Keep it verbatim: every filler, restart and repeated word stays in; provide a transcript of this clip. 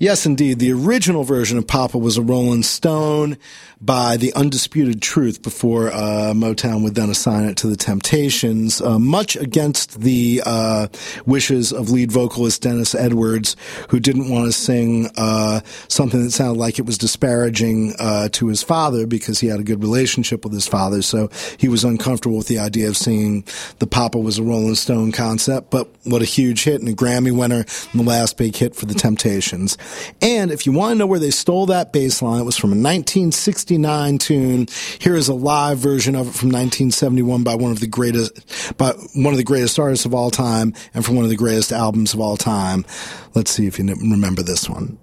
Yes, indeed. The original version of Papa Was a Rolling Stone by The Undisputed Truth before uh, Motown would then assign it to The Temptations, uh, much against the uh, wishes of lead vocalist Dennis Edwards, who didn't want to sing uh, something that sounded like it was disparaging uh, to his father because he had a good relationship with his father, so he was uncomfortable with the idea of singing the Papa Was a Rolling Stone concept. But what a huge hit and a Grammy winner and the last big hit for The Temptations. And if you want to know where they stole that bass line, it was from a nineteen sixty-nine tune. Here is a live version of it from nineteen seventy-one by one of the greatest, by one of the greatest artists of all time, and from one of the greatest albums of all time. Let's see if you remember this one.